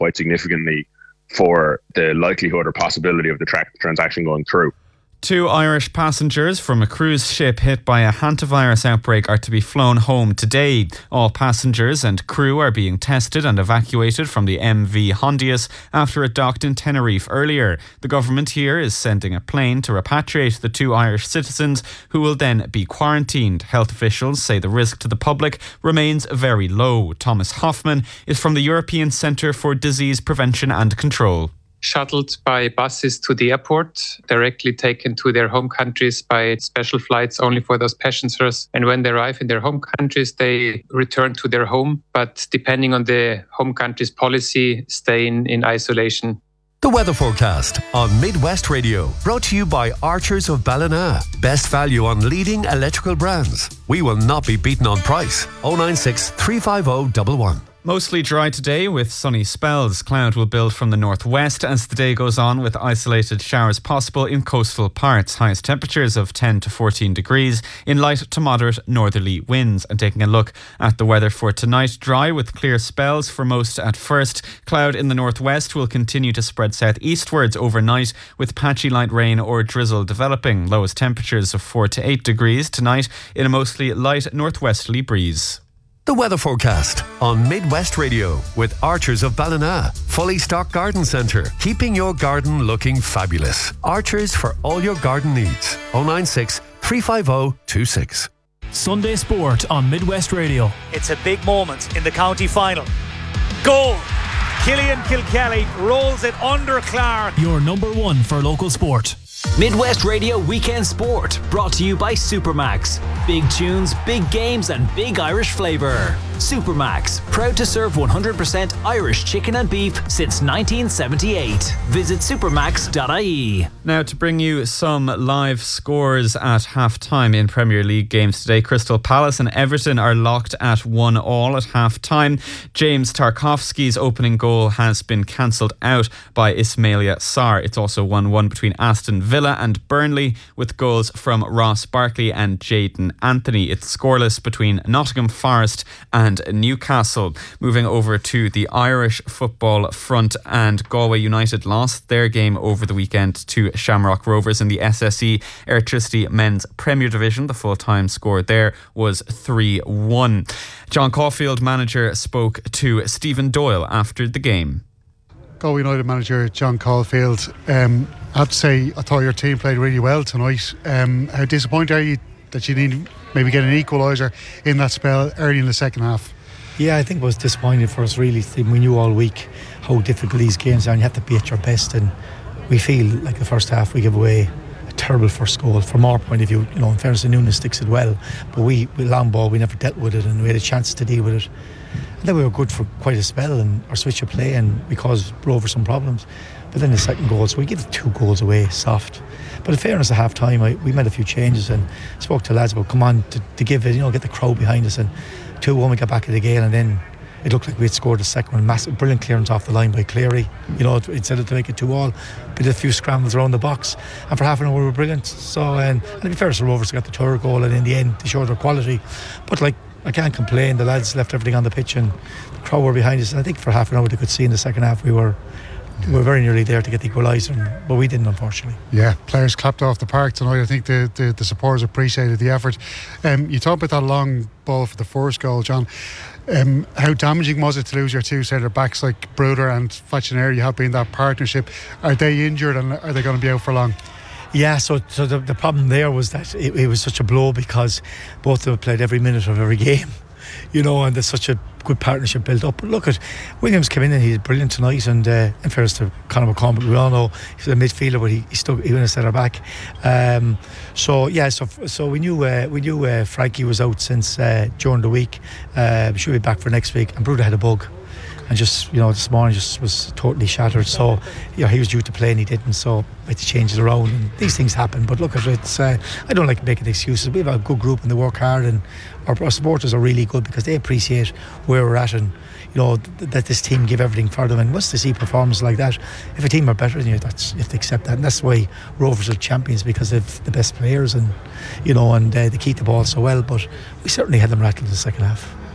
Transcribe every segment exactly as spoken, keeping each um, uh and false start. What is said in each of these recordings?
quite significantly for the likelihood or possibility of the tra- transaction going through. Two Irish passengers from a cruise ship hit by a hantavirus outbreak are to be flown home today. All passengers and crew are being tested and evacuated from the M V Hondius after it docked in Tenerife earlier. The government here is sending a plane to repatriate the two Irish citizens who will then be quarantined. Health officials say the risk to the public remains very low. Thomas Hoffman is from the European Centre for Disease Prevention and Control. Shuttled by buses to the airport, directly taken to their home countries by special flights only for those passengers. And when they arrive in their home countries, they return to their home, but depending on the home country's policy, stay in, in isolation. The weather forecast on Midwest Radio, brought to you by Archers of Ballina. Best value on leading electrical brands. We will not be beaten on price. oh nine six, three five oh, one one. Mostly dry today with sunny spells. Cloud will build from the northwest as the day goes on, with isolated showers possible in coastal parts. Highest temperatures of ten to fourteen degrees in light to moderate northerly winds. And taking a look at the weather for tonight, dry with clear spells for most at first. Cloud in the northwest will continue to spread southeastwards overnight with patchy light rain or drizzle developing. Lowest temperatures of four to eight degrees tonight in a mostly light northwesterly breeze. The weather forecast on Midwest Radio with Archers of Ballina. Fully stocked garden centre, keeping your garden looking fabulous. Archers for all your garden needs. oh nine six, three five oh, two six. Sunday Sport on Midwest Radio. It's a big moment in the county final. Goal! Killian Kilkelly rolls it under Clark. Your number one for local sport. Midwest Radio Weekend Sport, brought to you by Supermax. Big tunes, big games and big Irish flavour. Supermax, proud to serve one hundred percent Irish chicken and beef since nineteen seventy-eight. Visit supermax dot I E. Now to bring you some live scores at half-time in Premier League games today. Crystal Palace and Everton are locked at one all at half-time. James Tarkowski's opening goal has been cancelled out by Ismailia Sarr. It's also one one between Aston Villa and Burnley, with goals from Ross Barkley and Jayden Anthony. It's scoreless between Nottingham Forest and Newcastle. Moving over to the Irish football front, and Galway United lost their game over the weekend to Shamrock Rovers in the S S E Electricity Men's Premier Division. The full-time score there was three one. John Caulfield, manager, spoke to Stephen Doyle after the game. Galway United manager John Caulfield, um, I have to say I thought your team played really well tonight. Um, how disappointed are you that you didn't maybe get an equaliser in that spell early in the second half? Yeah, I think it was disappointing for us really. We knew all week how difficult these games are and you have to be at your best, and we feel like the first half we give away a terrible first goal from our point of view. You know, in fairness, Nunes sticks it well, but we, with long ball, we never dealt with it and we had a chance to deal with it. And then we were good for quite a spell, and our switch of play, and we caused Rovers some problems. But then the second goal, so we give two goals away soft. But in fairness, at half time I, we made a few changes and spoke to lads about come on to, to give it, you know, get the crowd behind us. And two one we got back at the game, and then it looked like we had scored the second one. Massive, brilliant clearance off the line by Cleary, you know, instead of to make it two all. We did a few scrambles around the box, and for half an hour we were brilliant. So um, and to be fair, the Rovers got the third goal, and in the end they showed their quality. But like, I can't complain, the lads left everything on the pitch and the crowd were behind us, and I think for half an hour they could see in the second half we were we were very nearly there to get the equaliser, but we didn't, unfortunately. Yeah, players clapped off the park tonight. I think the, the, the supporters appreciated the effort. Um, you talked about that long ball for the first goal, John. Um, how damaging was it to lose your two centre backs like Bruder and Facchineri? You have been that partnership. Are they injured and are they going to be out for long? Yeah, so so the, the problem there was that it, it was such a blow because both of them played every minute of every game, you know, and there's such a good partnership built up. But look at Williams came in and he did brilliant tonight, and uh, in fairness to Conor McCormick, we all know he's a midfielder, but he, he stuck even a centre back. Um, so yeah, so so we knew uh, we knew uh, Frankie was out since uh, during the week. Uh, should be back for next week, and Bruder had a bug. And just, you know, this morning just was totally shattered. So, you know, he was due to play and he didn't. So, we had to change it around. And these things happen. But look, it's uh, I don't like making excuses. We have a good group and they work hard. And our, our supporters are really good because they appreciate where we're at. And, you know, th- that this team give everything for them. And once they see performances like that, if a team are better than you, that's, you have to accept that. And that's why Rovers are champions, because they've the best players. And, you know, and uh, they keep the ball so well. But we certainly had them rattled in the second half.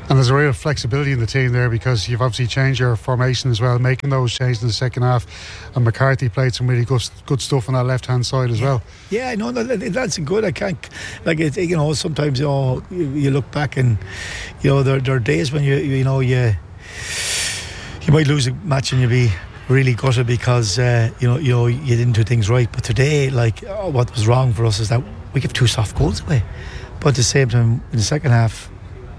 And there's a real flexibility in the team there, because you've obviously changed your formation as well, making those changes in the second half. And McCarthy played some really good, good stuff on that left hand side as yeah. well. Yeah, no, no, that's good. I can't, like, it, you know, sometimes, you know, you, you look back and, you know, there, there are days when you, you know, you, you might lose a match and you'll be really gutted because, uh, you know, you know, you didn't do things right. But today, like, oh, what was wrong for us is that we give two soft goals away. But at the same time, in the second half,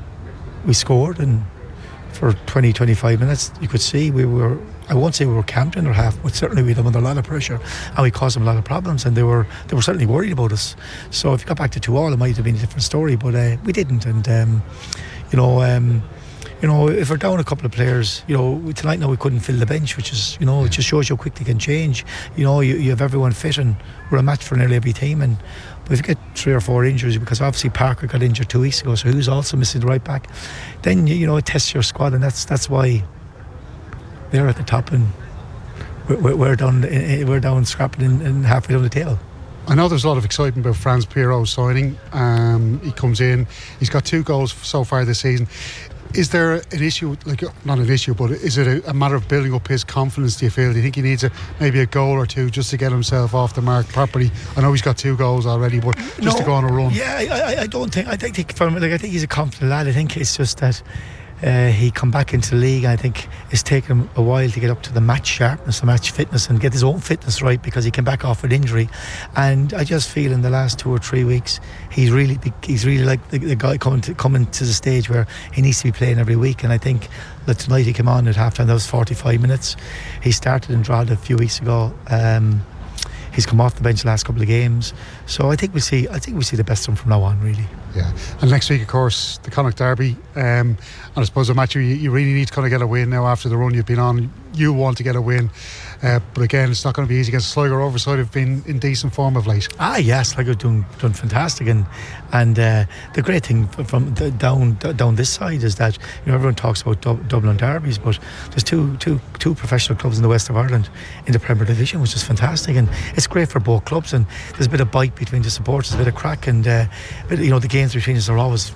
we scored, and for twenty, twenty-five minutes you could see we were, I won't say we were camped in our half, but certainly we had them under a lot of pressure and we caused them a lot of problems, and they were they were certainly worried about us. So if you got back to two all, it might have been a different story, but uh, we didn't. And um, you know um, you know if we're down a couple of players, you know tonight now we couldn't fill the bench, which is, you know it just shows you how quickly can change. You know you, you have everyone fit, and we're a match for nearly every team. And but if you get three or four injuries, because obviously Parker got injured two weeks ago, so who's also missing the right back, then you, you know it tests your squad, and that's that's why they're at the top and we're, we're down we're down scrapping in, in halfway down the tail. I know there's a lot of excitement about Franz Pirot signing. Um, he comes in, he's got two goals so far this season. Is there an issue, like not an issue, but is it a, a matter of building up his confidence, do you feel? Do you think he needs a, maybe a goal or two just to get himself off the mark properly? I know he's got two goals already, but just no, to go on a run. Yeah, I, I don't think, I think from, like, I think he's a confident lad. I think it's just that Uh, he come back into the league, and I think it's taken him a while to get up to the match sharpness, the match fitness, and get his own fitness right, because he came back off with injury. And I just feel in the last two or three weeks he's really he's really like the, the guy coming to coming to the stage where he needs to be playing every week. And I think that tonight he came on at half time. That was forty-five minutes. He started in Drogheda a few weeks ago. Um, he's come off the bench the last couple of games, so I think we see I think we see the best of him from now on, really. Yeah, and next week, of course, the Connacht Derby, um, and I suppose a match you, you really need to kind of get a win now after the run you've been on. You want to get a win, uh, but again, it's not going to be easy against Sligo. Overside have been in decent form of late. Ah, yes, Sligo doing doing fantastic, and and uh, the great thing from the, down down this side is that, you know, everyone talks about Dub- Dublin derbies, but there's two two two professional clubs in the west of Ireland in the Premier Division, which is fantastic, and it's great for both clubs. And there's a bit of bite between the supporters, a bit of crack, and uh, but, you know, the games between us are always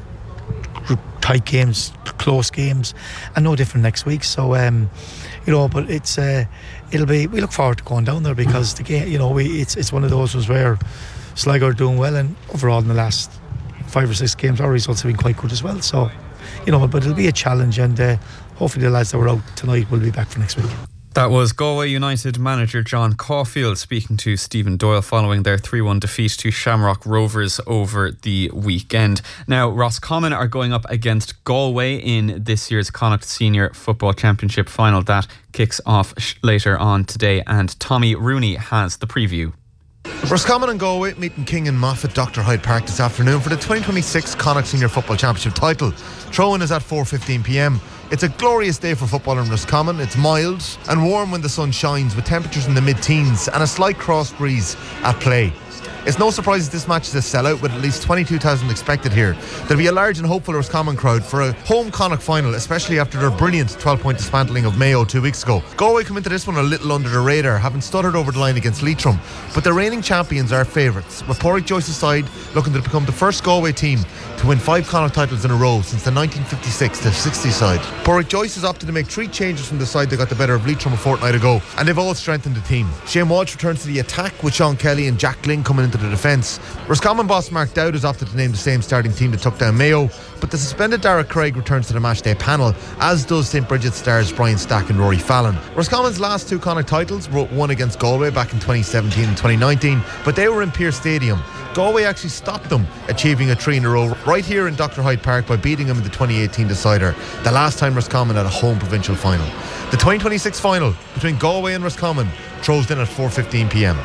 tight games, close games, and no different next week. So um, you know, but it's uh, it'll be. We look forward to going down there, because the game, you know, we it's it's one of those ones where Sligo are doing well, and overall in the last five or six games our results have been quite good as well. So, you know, but it'll be a challenge, and uh, hopefully the lads that were out tonight will be back for next week. That was Galway United manager John Caulfield speaking to Stephen Doyle following their three one defeat to Shamrock Rovers over the weekend. Now, Roscommon are going up against Galway in this year's Connacht Senior Football Championship final. That kicks off sh- later on today, and Tommy Rooney has the preview. Roscommon and Galway meeting King and Moff at Doctor Hyde Park this afternoon for the twenty twenty-six Connacht Senior Football Championship title. Throw-in is at four fifteen p m. It's a glorious day for football in Roscommon. It's mild and warm when the sun shines, with temperatures in the mid-teens and a slight cross breeze at play. It's no surprise this match is a sellout, with at least twenty-two thousand expected here. There'll be a large and hopeful Roscommon crowd for a home Connacht final, especially after their brilliant twelve-point dismantling of Mayo two weeks ago. Galway come into this one a little under the radar, having stuttered over the line against Leitrim, but the reigning champions are favourites, with Pádraig Joyce's side looking to become the first Galway team to win five Connacht titles in a row since the nineteen fifty-six to sixty side. Pádraig Joyce has opted to make three changes from the side that got the better of Leitrim a fortnight ago, and they've all strengthened the team. Shane Walsh returns to the attack, with Sean Kelly and Jack Glynn coming into the defence. Roscommon boss Mark Dowd has opted to name the same starting team that took down Mayo, but the suspended Derek Craig returns to the matchday panel, as does Saint Bridget stars Brian Stack and Rory Fallon. Roscommon's last two Connacht titles were one against Galway back in twenty seventeen and twenty nineteen, but they were in Pearse Stadium. Galway actually stopped them achieving a three in a row right here in Doctor Hyde Park by beating them in the twenty eighteen decider, the last time Roscommon had a home provincial final. The twenty twenty-six final between Galway and Roscommon throws in at four fifteen p m.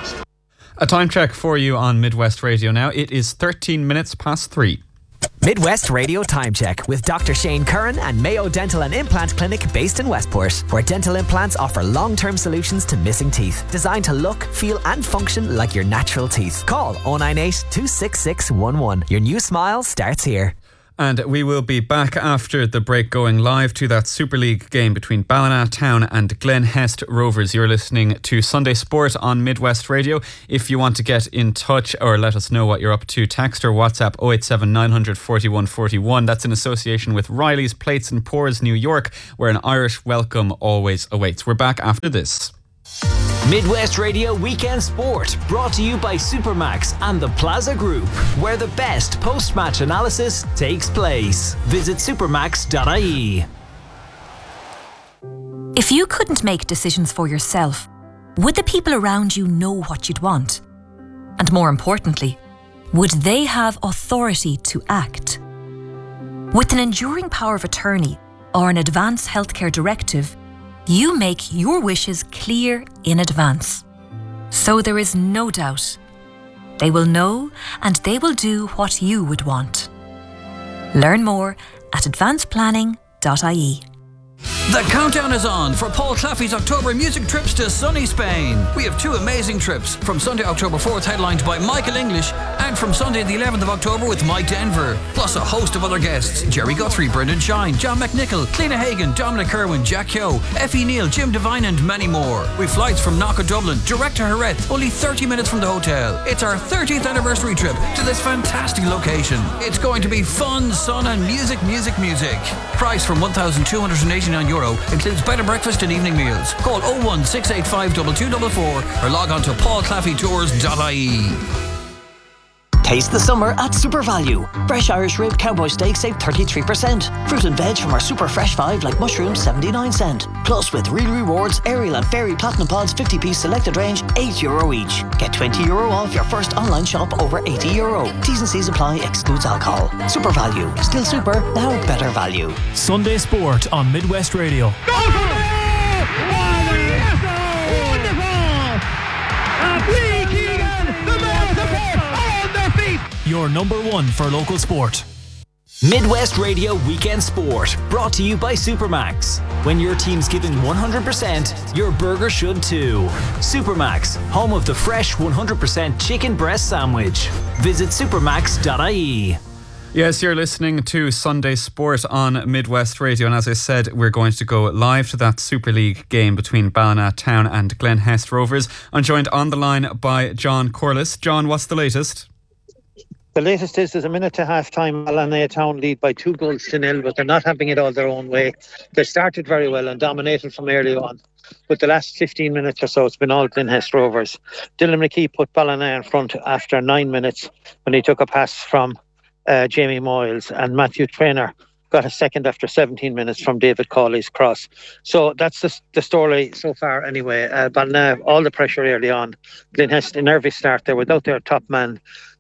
A time check for you on Midwest Radio now. It is thirteen minutes past three. Midwest Radio Time Check with Doctor Shane Curran and Mayo Dental and Implant Clinic based in Westport, where dental implants offer long-term solutions to missing teeth, designed to look, feel and function like your natural teeth. Call oh nine eight, two six six one one. Your new smile starts here. And we will be back after the break going live to that Super League game between Ballina Town and Glen Hest Rovers. You're listening to Sunday Sport on Midwest Radio. If you want to get in touch or let us know what you're up to, text or WhatsApp oh eight seven nine hundred forty-one forty-one. That's in association with Riley's Plates and Pours New York, where an Irish welcome always awaits. We're back after this. Midwest Radio Weekend Sport, brought to you by Supermax and the Plaza Group, where the best post-match analysis takes place. Visit supermax dot I E. If you couldn't make decisions for yourself, would the people around you know what you'd want? And more importantly, would they have authority to act? With an enduring power of attorney or an advance healthcare directive, you make your wishes clear in advance. So there is no doubt. They will know and they will do what you would want. Learn more at advance planning dot I E. The countdown is on for Paul Claffey's October music trips to sunny Spain. We have two amazing trips, from Sunday, October fourth, headlined by Michael English, and from Sunday the eleventh of October with Mike Denver, plus a host of other guests: Jerry Guthrie, Brendan Shine, John McNichol, Cliona Hagan, Dominic Kerwin, Jack Yo, Effie Neal, Jim Devine and many more. With flights from Knocker, Dublin, direct to Jerez, only thirty minutes from the hotel. It's our thirtieth anniversary trip to this fantastic location. It's going to be fun, sun and music, music, music. Price from one thousand two hundred eighty-nine euro, includes bed and breakfast and evening meals. Call oh one six eight five two two four four or log on to paul claffey tours dot I E. Taste the summer at Super Value. Fresh Irish rib cowboy steak save thirty-three percent. Fruit and veg from our super fresh five like mushrooms seventy-nine cent. Plus with Real Rewards, Ariel and Fairy Platinum Pods fifty piece selected range, eight euro each. Get twenty euro off your first online shop over eighty euro. T's and C's apply, excludes alcohol. Super Value. Still super, now better value. Sunday Sport on Midwest Radio. Go for it! Your number one for local sport. Midwest Radio Weekend Sport, brought to you by Supermax. When your team's giving one hundred percent, your burger should too. Supermax, home of the fresh one hundred percent chicken breast sandwich. Visit supermax dot I E. Yes, you're listening to Sunday Sport on Midwest Radio, and as I said, we're going to go live to that Super League game between Ballina Town and Glen Hest Rovers. I'm joined on the line by John Corliss. John, what's the latest? The latest is there's a minute to half time. Ballina Town lead by two goals to nil, but they're not having it all their own way. They started very well and dominated from early on, but the last fifteen minutes or so it's been all Glen Hest Rovers. Dylan McKee put Ballina in front after nine minutes when he took a pass from uh, Jamie Moyles, and Matthew Traynor got a second after seventeen minutes from David Cawley's cross. So that's the, the story so far anyway. Uh, Ballina, all the pressure early on. Glen Hest, a nervy start there without their top man,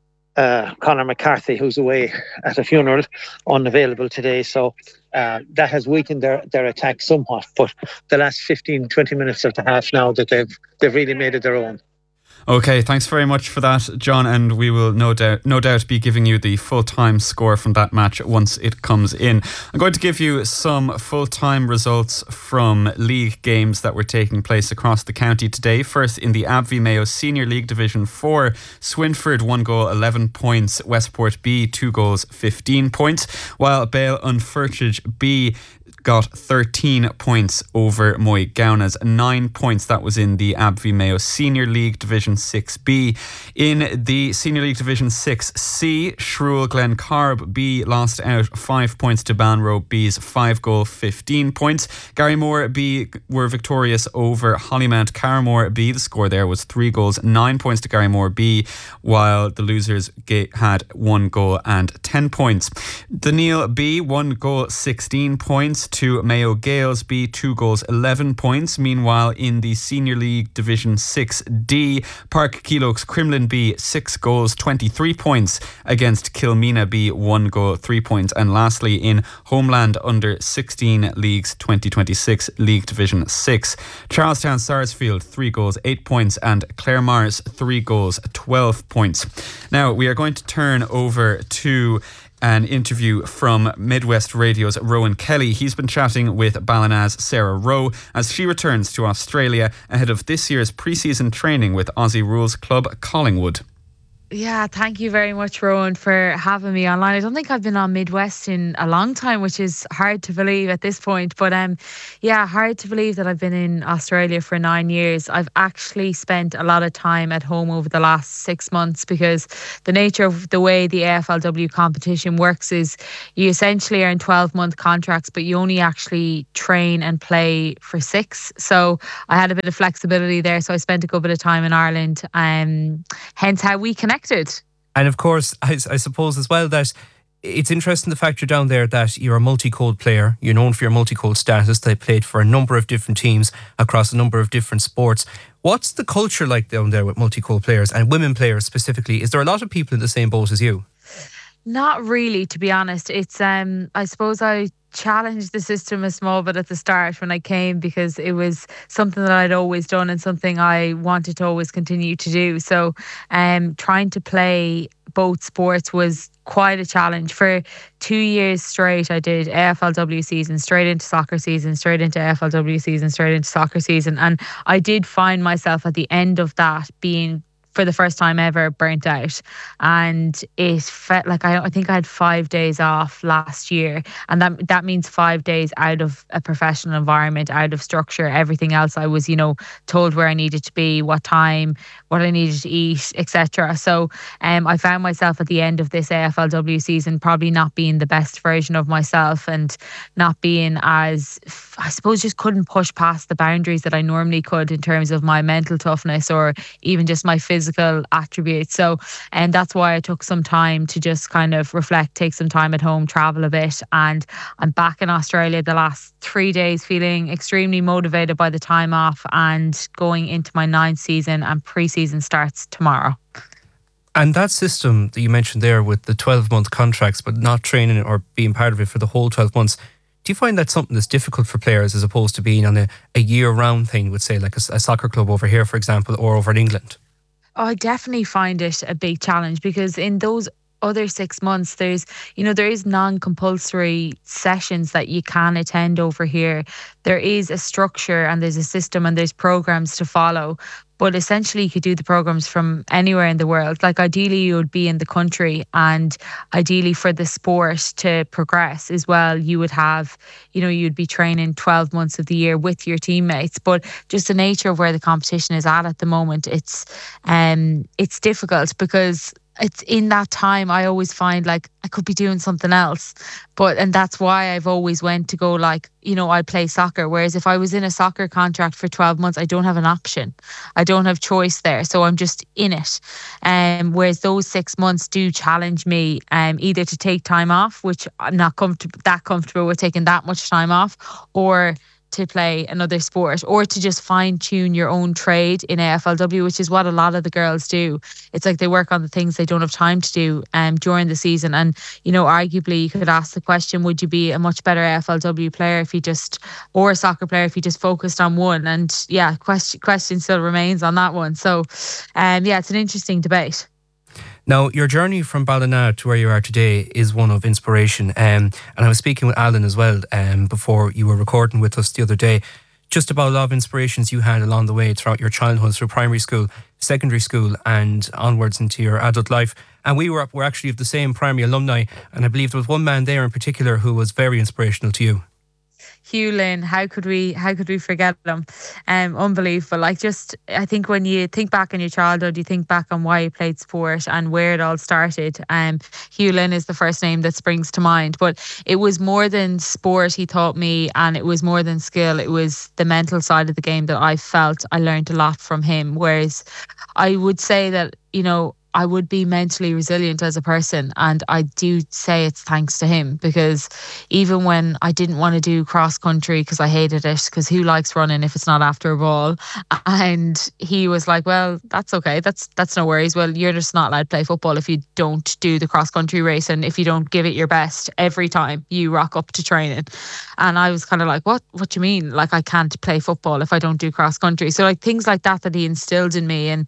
Uh, Conor McCarthy, who's away at a funeral, unavailable today. So uh, that has weakened their, their attack somewhat. But the last fifteen, twenty minutes of the half now that they've they've really made it their own. Okay, thanks very much for that, John, and we will no doubt no doubt be giving you the full-time score from that match once it comes in. I'm going to give you some full-time results from league games that were taking place across the county today. First, in the A B V Mayo Senior League Division four, Swinford one goal, eleven points, Westport B two goals, fifteen points, while Bale Unferchage B got thirteen points over Moygowna's nine points. That was in the A B V Mayo Senior League Division six B. In the Senior League Division six C, Shrule Glencarb B lost out five points to Banrow B's five goal, fifteen points. Garrymore B were victorious over Hollymount Carramore B. The score there was three goals, nine points to Garrymore B, while the losers had one goal and ten points. The Neil B, one goal, sixteen points to Mayo Gales B, two goals, eleven points. Meanwhile, in the Senior League Division six D, Park Keeloaks Crumlin B, six goals, twenty-three points against Kilmena B, one goal, three points. And lastly, in Homeland Under sixteen Leagues twenty twenty-six League Division six, Charlestown Sarsfield, three goals, eight points, and Claremars, three goals, twelve points. Now, we are going to turn over to an interview from Midwest Radio's Rowan Kelly. He's been chatting with Ballina's Sarah Rowe as she returns to Australia ahead of this year's pre-season training with Aussie Rules club Collingwood. Yeah, thank you very much, Rowan, for having me online. I don't think I've been on Midwest in a long time, which is hard to believe at this point. But um, yeah, hard to believe that I've been in Australia for nine years. I've actually spent a lot of time at home over the last six months because the nature of the way the A F L W competition works is you essentially are in twelve-month contracts, but you only actually train and play for six. So I had a bit of flexibility there. So I spent a good bit of time in Ireland, um, hence how we connected. And of course, I, I suppose as well that it's interesting the fact you're down there that you're a multi-code player. You're known for your multi-code status. They played for a number of different teams across a number of different sports. What's the culture like down there with multi-code players and women players specifically? Is there a lot of people in the same boat as you? Not really, to be honest. It's um, I suppose I challenged the system a small bit at the start when I came because it was something that I'd always done and something I wanted to always continue to do. So um, trying to play both sports was quite a challenge. For two years straight, I did A F L W season, straight into soccer season, straight into A F L W season, straight into soccer season. And I did find myself at the end of that being, for the first time ever, burnt out. And it felt like I, I think I had five days off last year. And that that means five days out of a professional environment, out of structure. Everything else I was, you know, told where I needed to be, what time, what I needed to eat, et cetera. So um, I found myself at the end of this A F L W season probably not being the best version of myself and not being as, I suppose, just couldn't push past the boundaries that I normally could in terms of my mental toughness or even just my physical attributes. So and that's why I took some time to just kind of reflect, take some time at home, travel a bit. And I'm back in Australia the last three days feeling extremely motivated by the time off and going into my ninth season, and pre-season starts tomorrow. And that system that you mentioned there with the twelve-month contracts but not training or being part of it for the whole twelve months, do you find that something that's difficult for players as opposed to being on a, a year-round thing with, say, like a, a soccer club over here, for example, or over in England? Oh, I definitely find it a big challenge because in those other six months, there's, you know, there is non-compulsory sessions that you can attend over here. There is a structure and there's a system and there's programs to follow. But essentially you could do the programs from anywhere in the world. Like ideally you would be in the country, and ideally for the sport to progress as well, you would have, you know, you'd be training twelve months of the year with your teammates. But just the nature of where the competition is at at the moment, it's um it's difficult because it's in that time I always find like I could be doing something else. But and that's why I've always went to go like, you know, I play soccer. Whereas if I was in a soccer contract for twelve months, I don't have an option. I don't have choice there. So I'm just in it. Um, whereas those six months do challenge me um, either to take time off, which I'm not comfortable that comfortable with taking that much time off, or to play another sport, or to just fine tune your own trade in A F L W, which is what a lot of the girls do. It's like they work on the things they don't have time to do um, during the season. And, you know, arguably you could ask the question, would you be a much better A F L W player if you just, or a soccer player if you just focused on one? And yeah, question, question still remains on that one. So um, yeah, it's an interesting debate. Now, your journey from Ballina to where you are today is one of inspiration. Um, and I was speaking with Alan as well um, before you were recording with us the other day, just about a lot of inspirations you had along the way throughout your childhood, through primary school, secondary school, and onwards into your adult life. And we were, were actually of the same primary alumni. And I believe there was one man there in particular who was very inspirational to you. Hugh Lynn, how could we how could we forget him? Um, unbelievable. Like, just, I think when you think back on your childhood, you think back on why you played sport and where it all started. Um, Hugh Lynn is the first name that springs to mind. But it was more than sport he taught me, and it was more than skill. It was the mental side of the game that I felt I learned a lot from him. Whereas I would say that, you know, I would be mentally resilient as a person, and I do say it's thanks to him, because even when I didn't want to do cross country because I hated it, because who likes running if it's not after a ball, and he was like, well, that's okay, that's that's no worries, well, you're just not allowed to play football if you don't do the cross country race and if you don't give it your best every time you rock up to training. And I was kind of like, what what do you mean, like I can't play football if I don't do cross country? So like things like that that he instilled in me. And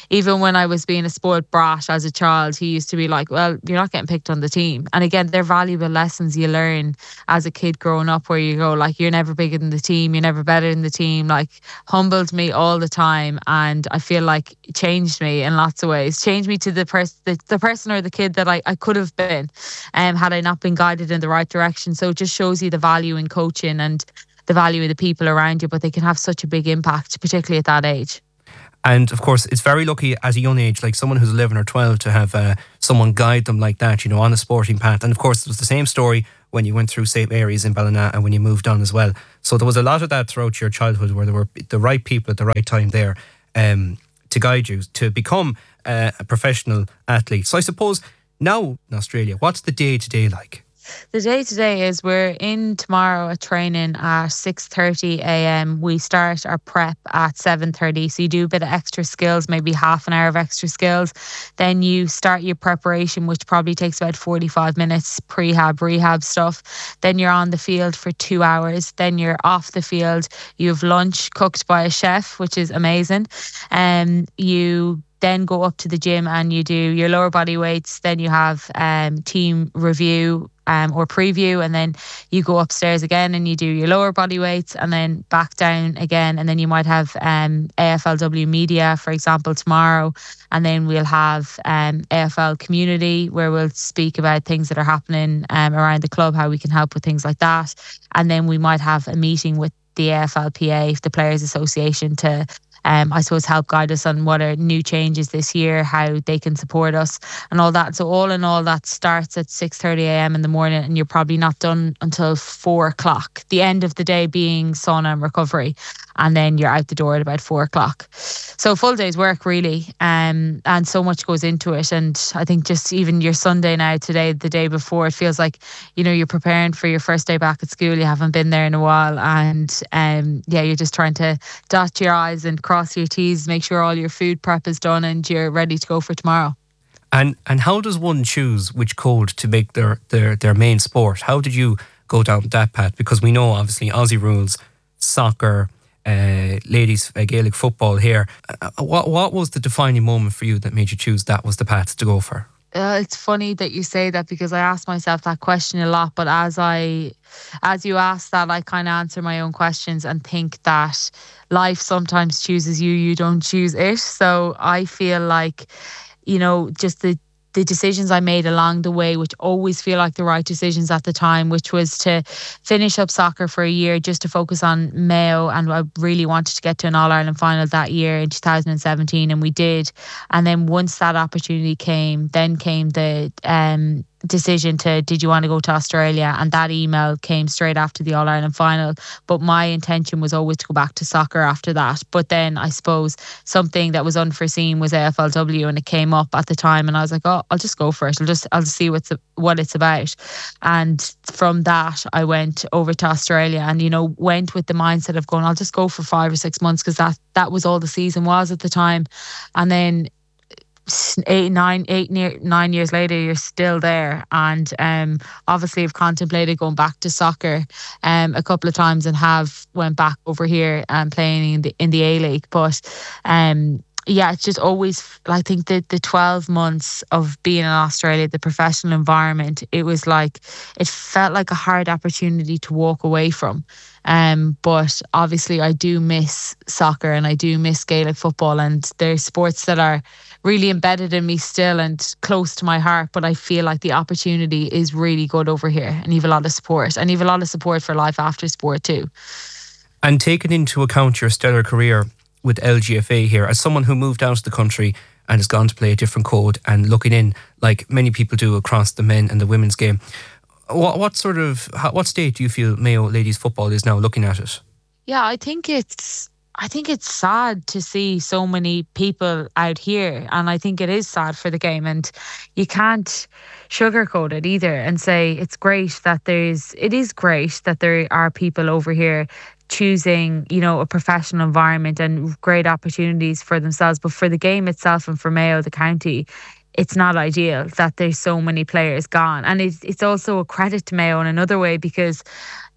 even when I was being a spoiled brat as a child, he used to be like, well, you're not getting picked on the team. And again, they're valuable lessons you learn as a kid growing up, where you go like, you're never bigger than the team, you're never better than the team. Like, humbled me all the time, and I feel like it changed me in lots of ways. Changed me to the person the, the person or the kid that I, I could have been, um, had I not been guided in the right direction. So it just shows you the value in coaching and the value of the people around you, but they can have such a big impact, particularly at that age. And of course, it's very lucky at a young age, like someone who's eleven or twelve, to have uh, someone guide them like that, you know, on a sporting path. And of course, it was the same story when you went through Saint Mary's in Ballina and when you moved on as well. So there was a lot of that throughout your childhood, where there were the right people at the right time there um, to guide you to become uh, a professional athlete. So I suppose now in Australia, what's the day-to-day like? The day today is we're in tomorrow at training at six thirty a.m. We start our prep at seven thirty. So you do a bit of extra skills, maybe half an hour of extra skills. Then you start your preparation, which probably takes about forty-five minutes, prehab, rehab stuff. Then you're on the field for two hours. Then you're off the field. You have lunch cooked by a chef, which is amazing. Um, you then go up to the gym and you do your lower body weights. Then you have um, team review um, or preview, and then you go upstairs again and you do your lower body weights, and then back down again. And then you might have um, A F L W media, for example, tomorrow. And then we'll have um, A F L community, where we'll speak about things that are happening um, around the club, how we can help with things like that. And then we might have a meeting with the A F L P A, the Players Association, to Um, I suppose help guide us on what are new changes this year, how they can support us and all that. So all in all, that starts at six thirty a.m. in the morning, and you're probably not done until four o'clock. The end of the day being sauna and recovery, and then you're out the door at about four o'clock. So full day's work really, um, and so much goes into it. And I think just even your Sunday now, today, the day before, it feels like, you know, you're preparing for your first day back at school. You haven't been there in a while, and um, yeah, you're just trying to dot your I's and cross your T's, make sure all your food prep is done and you're ready to go for tomorrow. And and how does one choose which code to make their, their, their main sport? How did you go down that path? Because we know obviously Aussie rules, soccer, uh, ladies uh, Gaelic football here. Uh, what what was the defining moment for you that made you choose that was the path to go for? Uh, it's funny that you say that, because I ask myself that question a lot. But as I, as you ask that, I kind of answer my own questions and think that life sometimes chooses you, you don't choose it. So I feel like, you know, just the the decisions I made along the way, which always feel like the right decisions at the time, which was to finish up soccer for a year just to focus on Mayo. And I really wanted to get to an All-Ireland final that year in two thousand seventeen, and we did. And then once that opportunity came, then came the um, decision to, did you want to go to Australia? And that email came straight after the All-Ireland final. But my intention was always to go back to soccer after that. But then I suppose something that was unforeseen was A F L W, and it came up at the time, and I was like, oh, I'll just go for it. I'll just I'll just see what's what it's about. And from that, I went over to Australia, and, you know, went with the mindset of going, I'll just go for five or six months, because that that was all the season was at the time. And then eight, nine, eight, near, nine years later, you're still there. And um, obviously I've contemplated going back to soccer um, a couple of times, and have went back over here and playing in the in the A-League. But um, yeah, it's just always, I think that the twelve months of being in Australia, the professional environment, it was like, it felt like a hard opportunity to walk away from. Um, but obviously I do miss soccer, and I do miss Gaelic football, and there's sports that are really embedded in me still and close to my heart. But I feel like the opportunity is really good over here, and you have a lot of support, and you have a lot of support for life after sport too. And taking into account your stellar career with L G F A here, as someone who moved out of the country and has gone to play a different code, and looking in like many people do across the men and the women's game, what what sort of what state do you feel Mayo ladies football is now looking at it? Yeah, I think it's I think it's sad to see so many people out here, and I think it is sad for the game, and you can't sugarcoat it either and say it's great that there's it is great that there are people over here choosing, you know, a professional environment and great opportunities for themselves. But for the game itself and for Mayo, the county, it's not ideal that there's so many players gone. And it's, it's also a credit to Mayo in another way, because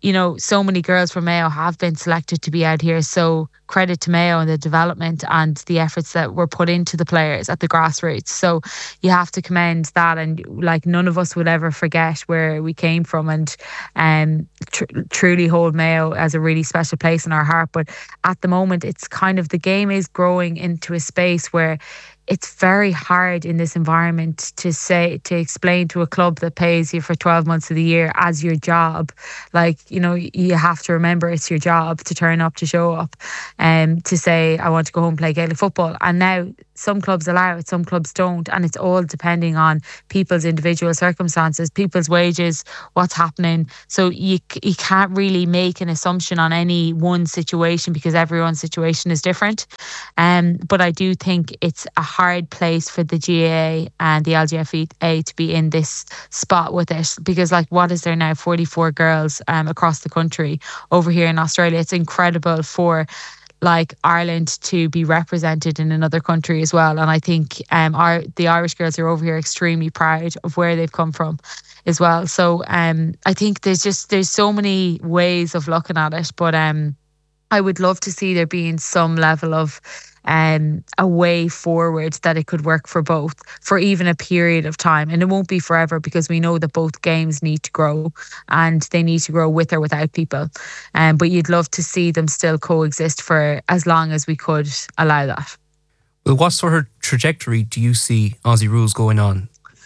you know, so many girls from Mayo have been selected to be out here. So credit to Mayo and the development and the efforts that were put into the players at the grassroots. So you have to commend that. And like, none of us would ever forget where we came from, and um, tr- truly hold Mayo as a really special place in our heart. But at the moment, it's kind of, the game is growing into a space where it's very hard in this environment to say, to explain to a club that pays you for twelve months of the year as your job. Like, you know, you have to remember it's your job to turn up, to show up, and um, to say, I want to go home and play Gaelic football. And now some clubs allow it, some clubs don't. And it's all depending on people's individual circumstances, people's wages, what's happening. So you, you can't really make an assumption on any one situation, because everyone's situation is different. Um, but I do think it's a hard place for the G A A and the L G F A to be in this spot with it, because like, what is there now, forty-four girls um, across the country over here in Australia. It's incredible for like Ireland to be represented in another country as well. And I think um, our the Irish girls are over here extremely proud of where they've come from as well. So um, I think there's just there's so many ways of looking at it, but um, I would love to see there being some level of um, a way forward that it could work for both for even a period of time. And it won't be forever, because we know that both games need to grow, and they need to grow with or without people. Um, but you'd love to see them still coexist for as long as we could allow that. Well, what sort of trajectory do you see Aussie Rules going on?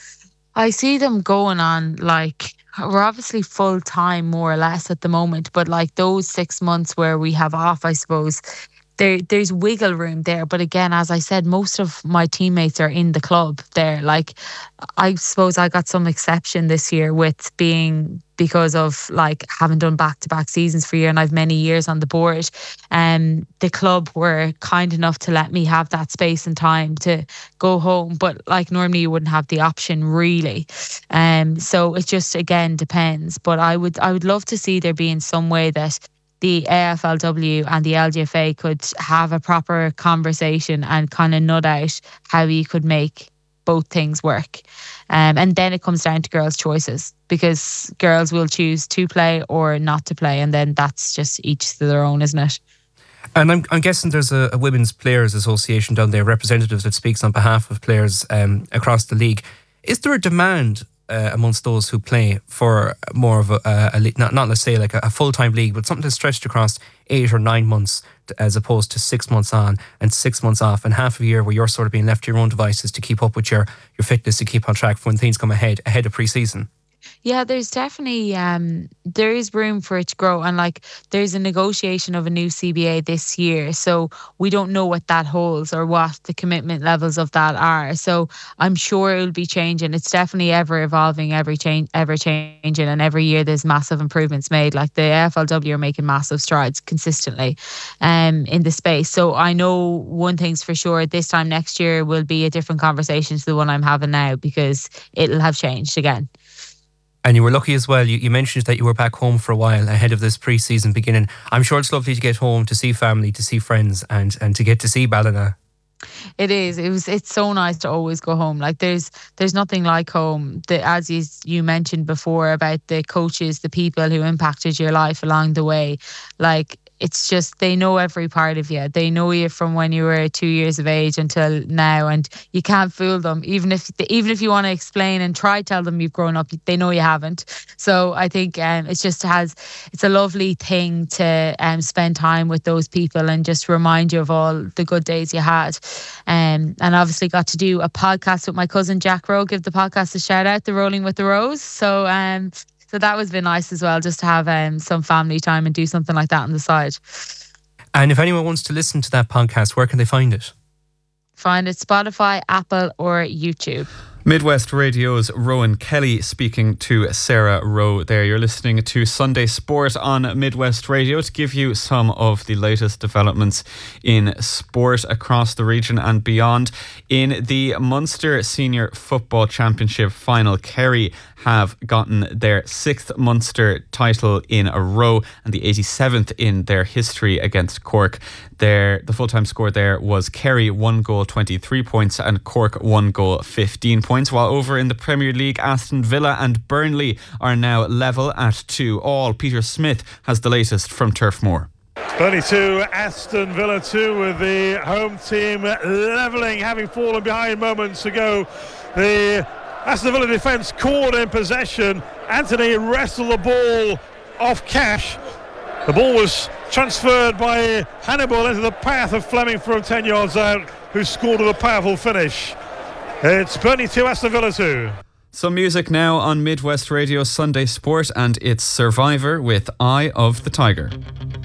I see them going on, like, we're obviously full time more or less at the moment, but like those six months where we have off, I suppose, there there's wiggle room there. But again, as I said, most of my teammates are in the club there. Like, I suppose I got some exception this year with being, because of like having done back-to-back seasons for a year, and I've many years on the board. Um, the club were kind enough to let me have that space and time to go home. But like, normally you wouldn't have the option really. Um, so it just, again, depends. But I would I would love to see there being some way that the A F L W and the L G F A could have a proper conversation and kind of nut out how you could make both things work. Um, and then it comes down to girls' choices, because girls will choose to play or not to play, and then that's just each to their own, isn't it? And I'm, I'm guessing there's a, a Women's Players Association down there, representatives that speaks on behalf of players um, across the league. Is there a demand Uh, amongst those who play for more of a, a, a not, not let's say like a, a full-time league, but something that's stretched across eight or nine months, to, as opposed to six months on and six months off, and half a year where you're sort of being left to your own devices to keep up with your, your fitness, to keep on track for when things come ahead ahead of pre-season? Yeah, there's definitely um, there is room for it to grow, and like there's a negotiation of a new C B A this year, so we don't know what that holds or what the commitment levels of that are. So I'm sure it will be changing. It's definitely ever evolving, every change, ever changing, and every year there's massive improvements made. Like the A F L W are making massive strides consistently, um, in the space. So I know one thing's for sure: this time next year will be a different conversation to the one I'm having now, because it'll have changed again. And you were lucky as well. You, you mentioned that you were back home for a while ahead of this pre-season beginning. I'm sure it's lovely to get home, to see family, to see friends, and and to get to see Ballina. It is. It was. It's so nice to always go home. Like there's there's nothing like home. The, as you, you mentioned before about the coaches, the people who impacted your life along the way. Like, it's just, they know every part of you. They know you from when you were two years of age until now, and you can't fool them. Even if even if you want to explain and try tell them you've grown up, they know you haven't. So I think um, it's just has it's a lovely thing to um, spend time with those people and just remind you of all the good days you had. Um, and obviously got to do a podcast with my cousin Jack Rowe. Give the podcast a shout out, the Rolling with the Rose. So um. So that was been nice as well, just to have um, some family time and do something like that on the side. And if anyone wants to listen to that podcast, where can they find it? Find it Spotify, Apple or YouTube. Midwest Radio's Rowan Kelly speaking to Sarah Rowe there. You're listening to Sunday Sport on Midwest Radio to give you some of the latest developments in sport across the region and beyond. In the Munster Senior Football Championship final, Kerry have gotten their sixth Munster title in a row and the eighty-seventh in their history against Cork. There, the full-time score there was Kerry one goal twenty-three points and Cork one goal fifteen points, while over in the Premier League, Aston Villa and Burnley are now level at two all. Peter Smith has the latest from Turf Moor. Burnley two, Aston Villa two, with the home team levelling, having fallen behind moments ago. The Aston Villa defence caught in possession. Anthony wrestled the ball off Cash. The ball was transferred by Hannibal into the path of Fleming from ten yards out, who scored with a powerful finish. It's Burnley two, Aston Villa two. Some music now on Midwest Radio Sunday Sport, and it's Survivor with Eye of the Tiger.